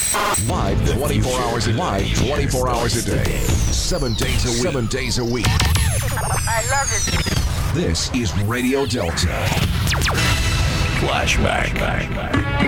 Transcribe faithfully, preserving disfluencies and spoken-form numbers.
Live twenty-four hours a live twenty-four hours a day. Seven days a week. Seven days a week. I love it. This is Radio Delta. Flashback.